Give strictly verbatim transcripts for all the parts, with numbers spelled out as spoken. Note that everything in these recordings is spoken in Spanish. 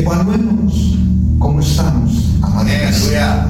Evaluémonos cómo estamos, amada iglesia.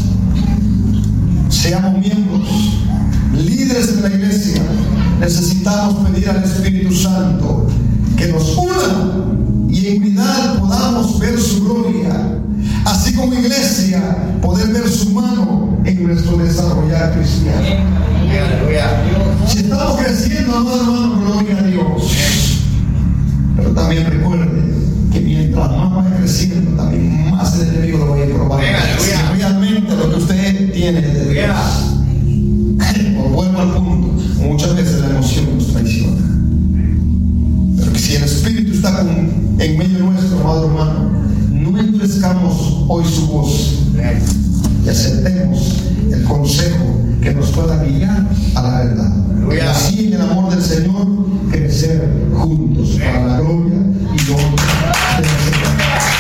Seamos miembros, líderes de la iglesia. Necesitamos pedir al Espíritu Santo que nos una y en unidad podamos ver su gloria, así como iglesia poder ver su mano en nuestro desarrollar cristiano. Si estamos creciendo, amado hermano, gloria a Dios. Pero también recuerde que mientras más vaya creciendo, también más el enemigo lo vaya a probar. Si realmente lo que usted tiene es de Dios. Por vuelvo al punto, muchas veces la emoción nos traiciona. Pero que si el Espíritu está con, en medio nuestro, amado hermano, no endurezcamos hoy su voz y aceptemos el consejo que nos pueda guiar a la verdad. Y así en el amor del Señor crecer juntos para la gloria y honra del Señor.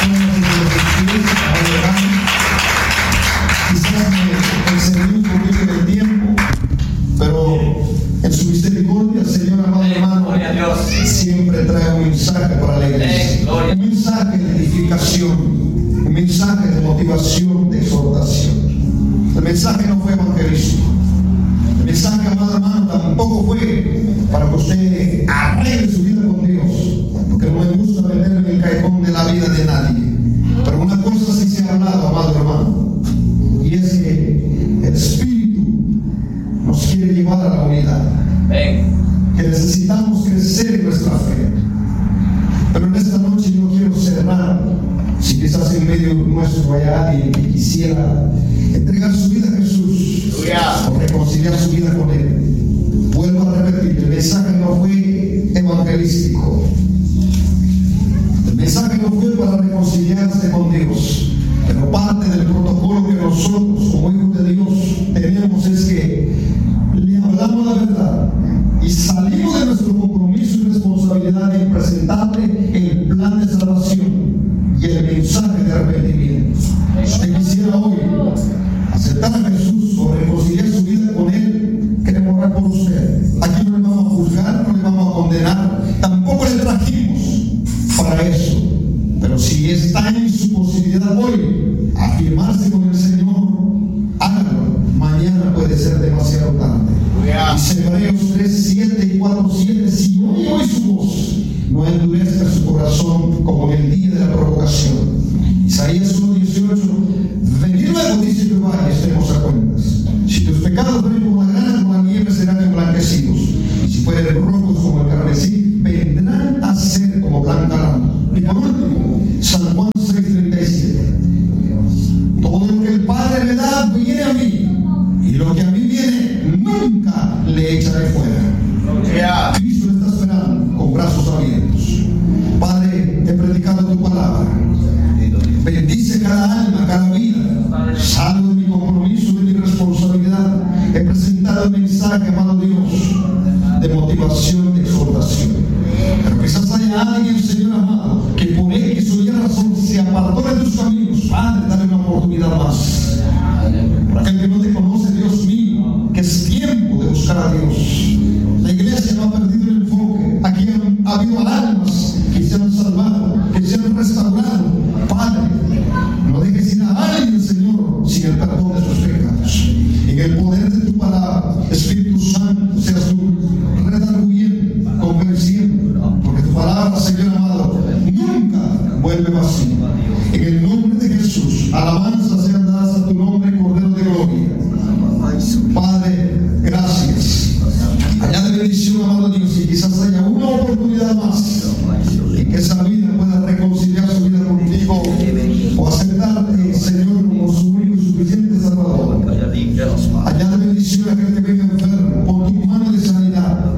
Quizás me excedí un poquito del tiempo, pero en su misericordia, Señor, amado hermano, siempre trae un mensaje para la iglesia, un mensaje de edificación, un mensaje de motivación, de exhortación. El mensaje no fue evangelístico. El mensaje, amado hermano, tampoco fue para que usted arregle su vida con Dios, porque no me gusta meterme en el callejón de la vida de nadie. Pero una cosa sí se ha hablado, amado hermano, y es que el Espíritu nos quiere llevar a la unidad. Que necesitamos crecer en nuestra fe. Pero en esta noche yo quiero cerrar. Si quizás en medio nuestro hay alguien que quisiera entregar su vida a Jesús o reconciliar su vida con Él, vuelvo a repetir, el mensaje no fue evangelístico. El mensaje no fue para reconciliarse con Dios, pero parte del protocolo que nosotros como hijos de Dios tenemos es que le hablamos la verdad y salimos de nuestro compromiso y responsabilidad en presentarle el plan de salvación y el mensaje de arrepentimiento. Si usted quisiera hoy aceptar a Jesús o reconciliar su vida con Él, queremos orar por usted. Aquí no le vamos a juzgar, no le vamos a condenar, tampoco le trajimos para eso. Pero si está en su posibilidad hoy afirmarse con el Señor, hágalo. Mañana puede ser demasiado tarde. Dice Hebreos tres, siete y cuatro, siete: si hoy oye su voz, no endurezca su corazón como en el día de la provocación. Isaías uno, dieciocho: venid luego, dice Jehová, y estemos a cuentas. Si tus pecados ven como la grana, como la nieve, serán emblanquecidos. Y si fueren rojos como el carmesí, vendrán a ser como blanca lana. Y por último, San Juan seis, treinta y siete: todo lo que el Padre me da viene a mí, y lo que a mí viene nunca le echaré fuera. Cristo le está esperando con brazos abiertos. Padre, he predicado tu palabra. Bendice cada alma, cada vida. Salvo de mi compromiso, de mi responsabilidad. He presentado el mensaje, amado Dios, de motivación, de exhortación. Pero quizás haya alguien, Señor amado, que por X o Y razón se apartó de tus caminos. Padre, dale una oportunidad más. Para aquel que no te conoce, Dios mío, que es tiempo de buscar a Dios. La iglesia no ha perdido el enfoque. Aquí ha habido almas que se han salvado, que se han restaurado. Padre, no dejes ir a alguien, Señor, sin el perdón de sus pecados. En el poder de tu palabra, Espíritu Santo, seas tú redarguyendo, convenciendo, porque tu palabra, Señor amado, nunca vuelve vacía. En el nombre de Jesús, alabando